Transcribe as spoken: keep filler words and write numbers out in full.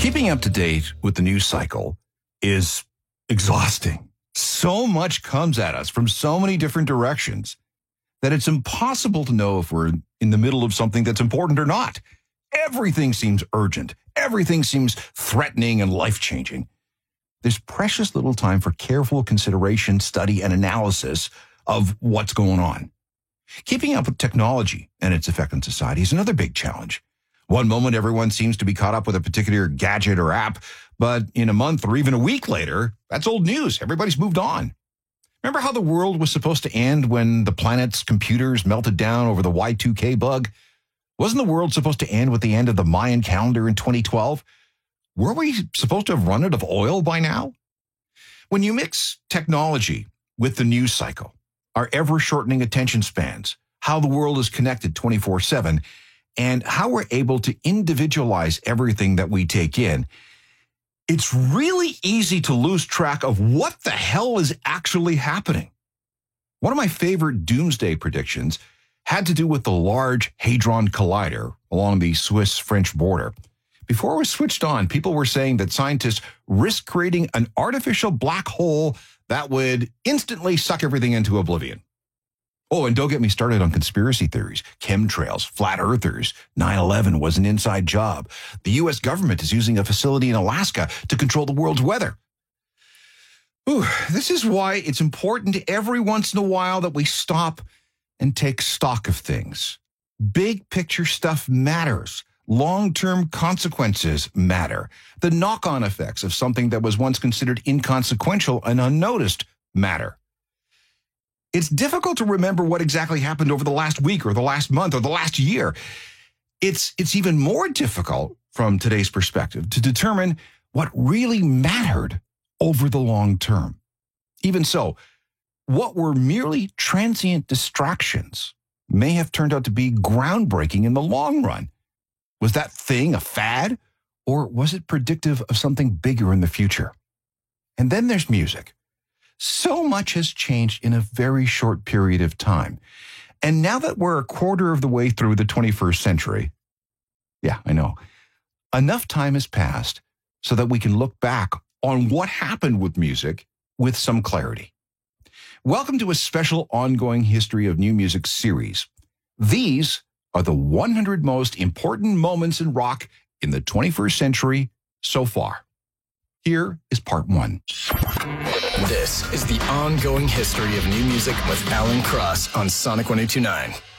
Keeping up to date with the news cycle is exhausting. So much comes at us from so many different directions that it's impossible to know if we're in the middle of something that's important or not. Everything seems urgent. Everything seems threatening and life-changing. There's precious little time for careful consideration, study, and analysis of what's going on. Keeping up with technology and its effect on society is another big challenge. One moment, everyone seems to be caught up with a particular gadget or app, but in a month or even a week later, that's old news. Everybody's moved on. Remember how the world was supposed to end when the planet's computers melted down over the Y two K bug? Wasn't the world supposed to end with the end of the Mayan calendar in twenty twelve? Were we supposed to have run out of oil by now? When you mix technology with the news cycle, our ever-shortening attention spans, how the world is connected twenty-four seven, and how we're able to individualize everything that we take in, it's really easy to lose track of what the hell is actually happening. One of my favorite doomsday predictions had to do with the Large Hadron Collider along the Swiss-French border. Before it was switched on, people were saying that scientists risk creating an artificial black hole that would instantly suck everything into oblivion. Oh, and don't get me started on conspiracy theories, chemtrails, flat earthers, nine eleven was an inside job. The U S government is using a facility in Alaska to control the world's weather. Ooh, this is why it's important every once in a while that we stop and take stock of things. Big picture stuff matters. Long-term consequences matter. The knock-on effects of something that was once considered inconsequential and unnoticed matter. It's difficult to remember what exactly happened over the last week or the last month or the last year. It's, it's even more difficult from today's perspective to determine what really mattered over the long term. Even so, what were merely transient distractions may have turned out to be groundbreaking in the long run. Was that thing a fad, or was it predictive of something bigger in the future? And then there's music. So much has changed in a very short period of time. And now that we're a quarter of the way through the twenty-first century, yeah, I know, enough time has passed so that we can look back on what happened with music with some clarity. Welcome to a special ongoing History of New Music series. These are the one hundred most important moments in rock in the twenty-first century so far. Here is part one. This is the ongoing history of new music with Alan Cross on Sonic one oh two nine.